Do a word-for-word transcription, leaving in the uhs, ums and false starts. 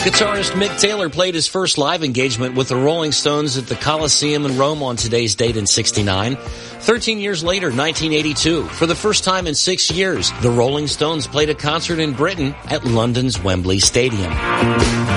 Guitarist Mick Taylor played his first live engagement with the Rolling Stones at the Coliseum in Rome on today's date in sixty-nine. Thirteen years later, nineteen eighty-two, for the first time in six years, the Rolling Stones played a concert in Britain at London's Wembley Stadium.